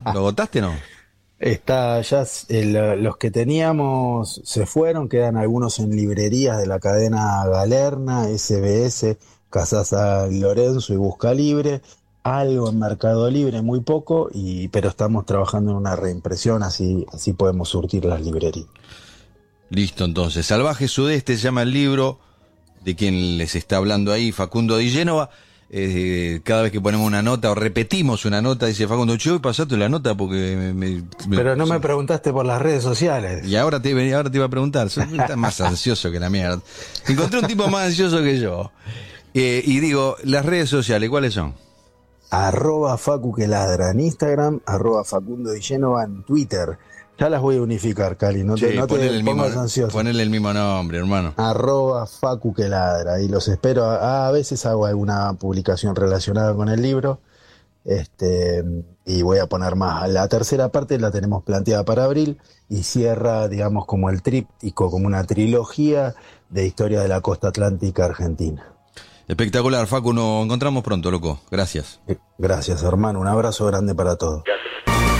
¿Lo agotaste o no? Está ya los que teníamos se fueron, quedan algunos en librerías de la cadena Galerna, SBS, Casas San Lorenzo y Busca Libre, algo en Mercado Libre, muy poco, pero estamos trabajando en una reimpresión, así podemos surtir las librerías. Listo, entonces. Salvaje Sudeste se llama el libro de quien les está hablando ahí, Facundo Di Génova. Cada vez que ponemos una nota o repetimos una nota, dice Facundo, che, hoy pasaste la nota porque Pero no me preguntaste por las redes sociales. Y ahora te iba a preguntar, estás más ansioso que la mierda. Encontré un tipo más ansioso que yo. Y digo, las redes sociales, ¿cuáles son? @Facu que ladra en Instagram, @Facundo Di Génova en Twitter. Ya las voy a unificar, Cali, no te pongas ansioso. Ponele el mismo nombre, hermano. @Facu que ladra, y los espero. A veces hago alguna publicación relacionada con el libro, y voy a poner más. La tercera parte la tenemos planteada para abril y cierra, digamos, como el tríptico, como una trilogía de historia de la costa atlántica argentina. Espectacular, Facu, nos encontramos pronto, loco. Gracias. Gracias, hermano. Un abrazo grande para todos.